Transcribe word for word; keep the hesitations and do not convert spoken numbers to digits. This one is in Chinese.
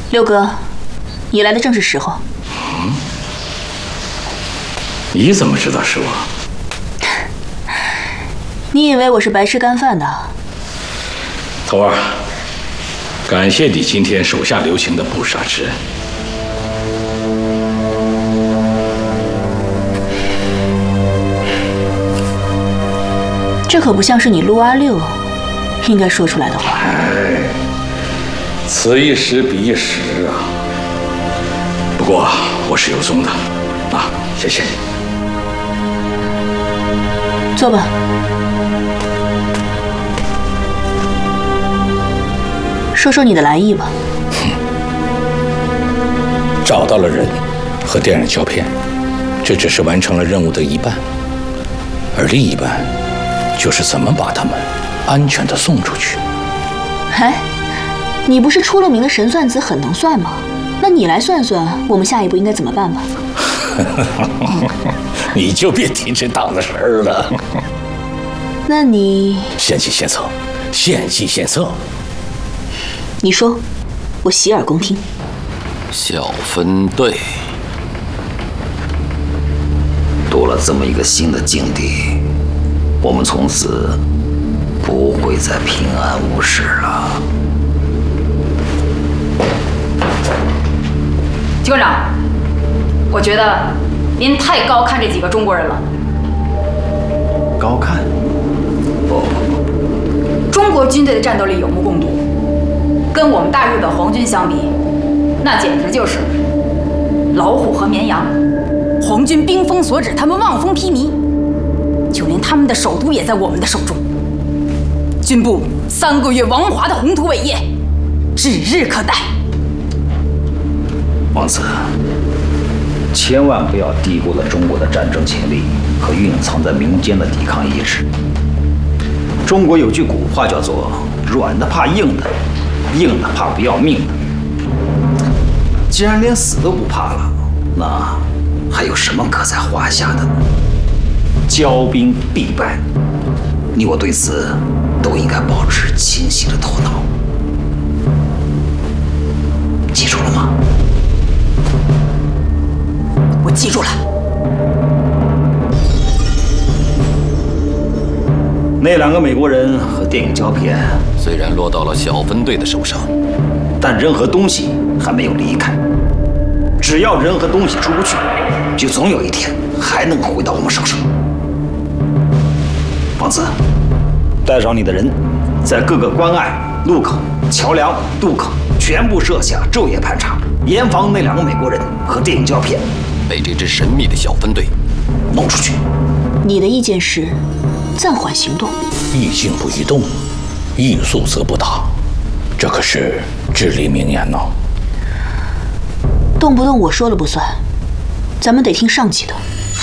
六哥，你来的正是时候。 嗯，你怎么知道是我？ 你以为我是白吃干饭的？ 头儿，感谢你今天手下留情的不杀之恩。 这可不像是你陆阿六应该说出来的话。 哎，此一时彼一时啊。不过我是有宗的，啊，谢谢你。 坐吧。说说你的来意吧。 哼，找到了人和电影胶片，这只是完成了任务的一半，而另一半就是怎么把他们安全的送出去。 哎，你不是出了名的神算子，很能算吗？那你来算算，我们下一步应该怎么办吧？ 你就别提这档子事儿了。 那你献计献策，献计献策。 你说，我洗耳恭听。 小分队多了这么一个新的境地，我们从此不会再平安无事了。 机关长，我觉得您太高看这几个中国人了。 高看？不， 中国军队的战斗力有目共睹，跟我们大日本皇军相比，那简直就是老虎和绵羊。皇军兵锋所指，他们望风披靡，就连他们的首都也在我们的手中。军部三个月王华的宏图伟业，指日可待。 王子，千万不要低估了中国的战争潜力和蕴藏在民间的抵抗意志。中国有句古话叫做“软的怕硬的，硬的怕不要命的”。既然连死都不怕了，那还有什么可在话下的呢？骄兵必败，你我对此都应该保持清醒的头脑。记住了吗？ 我记住了。 那两个美国人和电影胶片虽然落到了小分队的手上， 但人和东西还没有离开。只要人和东西出不去，就总有一天还能回到我们手上。王子，带上你的人，在各个关隘、路口、桥梁、渡口全部设下昼夜盘查，严防那两个美国人和电影胶片被这支神秘的小分队弄出去。 你的意见是暂缓行动， 宜静不宜动，宜速则不达，这可是至理名言呢。 动不动我说了不算，咱们得听上级的。